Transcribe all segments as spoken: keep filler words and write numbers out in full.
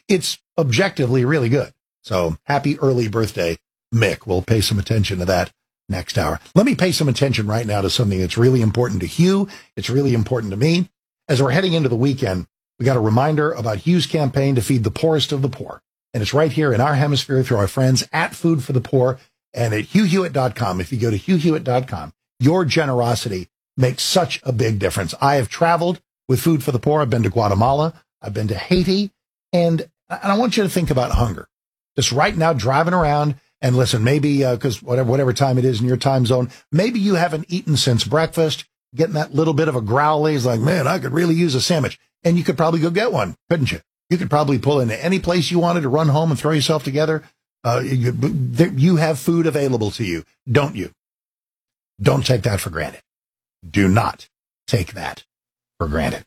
it's objectively really good. So happy early birthday, Mick. We'll pay some attention to that next hour. Let me pay some attention right now to something that's really important to Hugh. It's really important to me. As we're heading into the weekend, we got a reminder about Hugh's campaign to feed the poorest of the poor. And it's right here in our hemisphere through our friends at Food for the Poor and at hugh hewitt dot com. If you go to hugh hewitt dot com, your generosity makes such a big difference. I have traveled with Food for the Poor. I've been to Guatemala. I've been to Haiti. And, and I want you to think about hunger. Just right now, driving around and listen, maybe because uh, whatever, whatever time it is in your time zone, maybe you haven't eaten since breakfast, getting that little bit of a growly is like, man, I could really use a sandwich. And you could probably go get one, couldn't you? You could probably pull into any place you wanted to run home and throw yourself together. Uh, you, you have food available to you, don't you? Don't take that for granted. Do not take that for granted.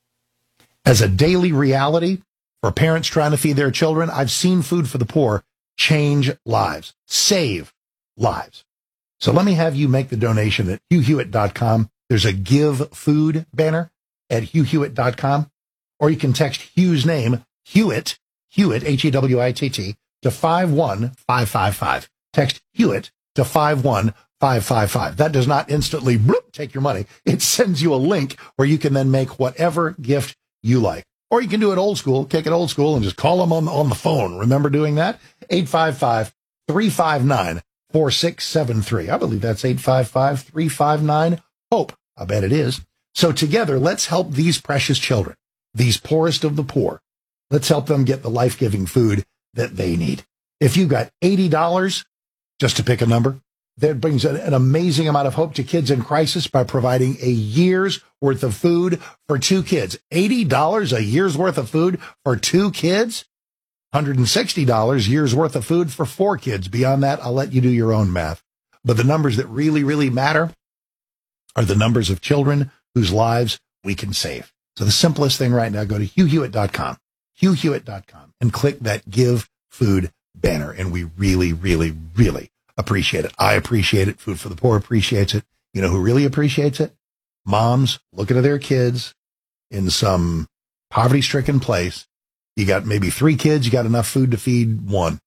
As a daily reality for parents trying to feed their children, I've seen Food for the Poor change lives, save lives. So let me have you make the donation at hugh hewitt dot com. There's a Give Food banner at hugh hewitt dot com. Or you can text Hugh's name, Hewitt, Hewitt, H E W I T T, to five one five five five. Text Hewitt to five one five five five. That does not instantly bloop, take your money. It sends you a link where you can then make whatever gift you like. Or you can do it old school, kick it old school, and just call them on, on the phone. Remember doing that? eight five five, three five nine, four six seven three. I believe that's eight five five, three five nine, HOPE. I bet it is. So together, let's help these precious children, these poorest of the poor. Let's help them get the life-giving food that they need. If you've got eighty dollars, just to pick a number, that brings an, an amazing amount of hope to kids in crisis by providing a year's worth of food for two kids. eighty dollars a year's worth of food for two kids? one hundred sixty dollars a year's worth of food for four kids. Beyond that, I'll let you do your own math. But the numbers that really, really matter are the numbers of children whose lives we can save. So the simplest thing right now, go to hugh hewitt dot com, hugh hewitt dot com, and click that Give Food banner. And we really, really, really appreciate it. I appreciate it. Food for the Poor appreciates it. You know who really appreciates it? Moms looking at their kids in some poverty-stricken place. You got maybe three kids, you got enough food to feed one.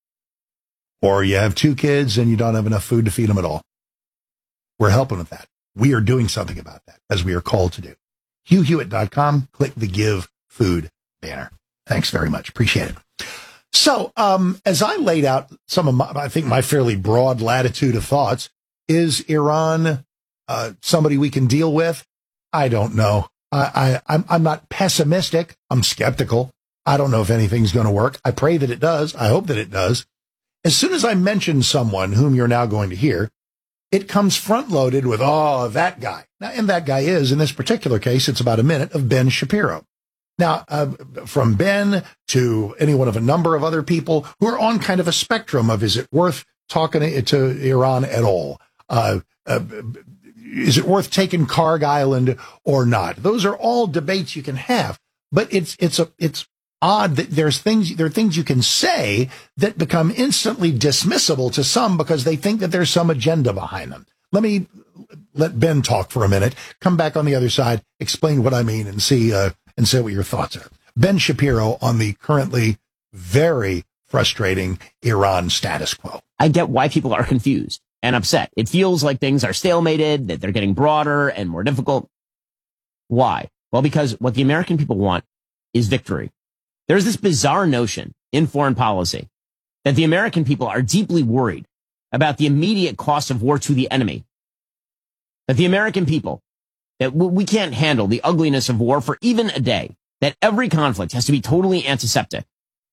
Or you have two kids and you don't have enough food to feed them at all. We're helping with that. We are doing something about that, as we are called to do. hugh hewitt dot com, click the Give Food banner. Thanks very much. Appreciate it. So, um, as I laid out some of my, I think my fairly broad latitude of thoughts, is Iran uh, somebody we can deal with? I don't know. I, I, I'm, I'm not pessimistic. I'm skeptical. I don't know if anything's going to work. I pray that it does. I hope that it does. As soon as I mention someone whom you're now going to hear, it comes front-loaded with, oh, that guy. Now, and that guy is, in this particular case, it's about a minute of Ben Shapiro. Now, uh, from Ben to any one of a number of other people who are on kind of a spectrum of, is it worth talking to, to Iran at all? Uh, uh, is it worth taking Karg Island or not? Those are all debates you can have, but it's, it's a, it's odd that there's things, there are things you can say that become instantly dismissible to some because they think that there's some agenda behind them. Let me let Ben talk for a minute, come back on the other side, explain what I mean, and see, uh, and say what your thoughts are. Ben Shapiro on the currently very frustrating Iran status quo. I get why people are confused and upset. It feels like things are stalemated, that they're getting broader and more difficult. Why? Well, because what the American people want is victory. There's this bizarre notion in foreign policy that the American people are deeply worried about the immediate cost of war to the enemy. That the American people, that we can't handle the ugliness of war for even a day, that every conflict has to be totally antiseptic.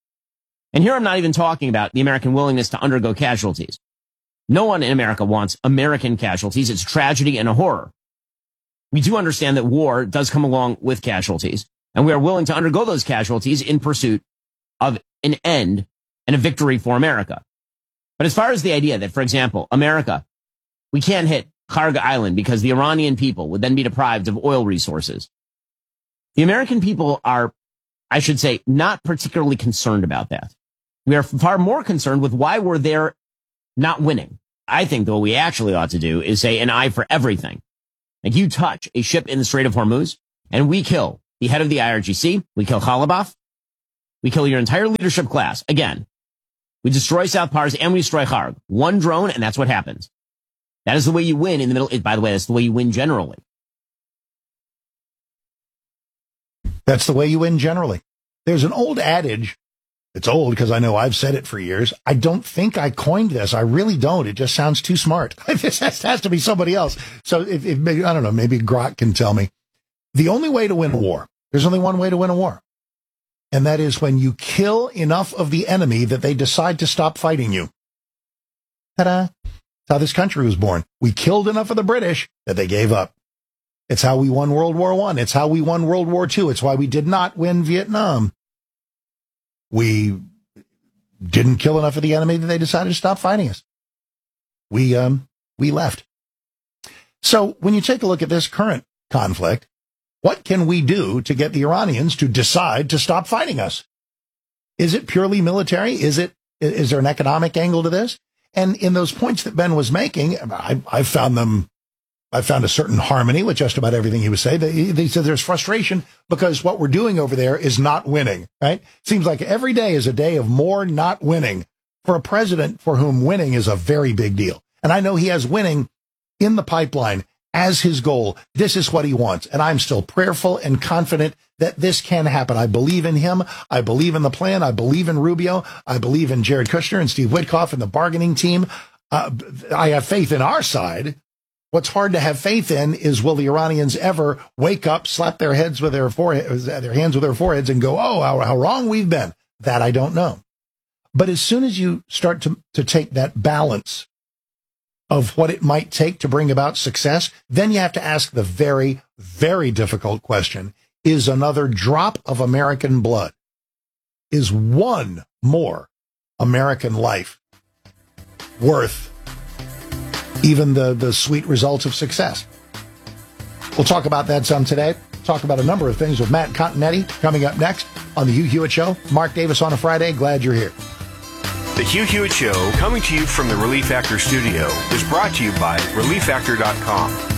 And here I'm not even talking about the American willingness to undergo casualties. No one in America wants American casualties. It's tragedy and a horror. We do understand that war does come along with casualties, and we are willing to undergo those casualties in pursuit of an end and a victory for America. But as far as the idea that, for example, America, we can't hit Karg Island because the Iranian people would then be deprived of oil resources. The American people are, I should say, not particularly concerned about that. We are far more concerned with why we're there not winning. I think that what we actually ought to do is say an eye for everything. Like you touch a ship in the Strait of Hormuz and we kill the head of the I R G C, we kill Khalibaf, We kill your entire leadership class. Again, we destroy South Pars and we destroy Harg. One drone, and that's what happens. That is the way you win in the middle. By the way, that's the way you win generally. That's the way you win generally. There's an old adage. It's old because I know I've said it for years. I don't think I coined this. I really don't. It just sounds too smart. This has, has to be somebody else. So if, if maybe, I don't know, maybe Grok can tell me. The only way to win a war, there's only one way to win a war. And that is when you kill enough of the enemy that they decide to stop fighting you. Ta-da. That's how this country was born. We killed enough of the British that they gave up. It's how we won World War One. It's how we won World War Two. It's why we did not win Vietnam. We didn't kill enough of the enemy that they decided to stop fighting us. We, um, we left. So when you take a look at this current conflict, what can we do to get the Iranians to decide to stop fighting us? Is it purely military? Is it, is there an economic angle to this? And in those points that Ben was making, I, I found them, I found a certain harmony with just about everything he was saying. He, he said there's frustration because what we're doing over there is not winning, right? Seems like every day is a day of more not winning for a president for whom winning is a very big deal. And I know he has winning in the pipeline as his goal. This is what he wants. And I'm still prayerful and confident that this can happen. I believe in him. I believe in the plan. I believe in Rubio. I believe in Jared Kushner and Steve Witkoff and the bargaining team. Uh, I have faith in our side. What's hard to have faith in is, will the Iranians ever wake up, slap their heads with their foreheads, their hands with their foreheads and go, oh, how, how wrong we've been? That I don't know. But as soon as you start to, to take that balance of what it might take to bring about success, then you have to ask the very, very difficult question, is another drop of American blood, is one more American life worth even the, the sweet results of success? We'll talk about that some today. Talk about a number of things with Matt Continetti coming up next on the Hugh Hewitt Show. Mark Davis on a Friday. Glad you're here. The Hugh Hewitt Show, coming to you from the Relief Factor studio, is brought to you by relief factor dot com.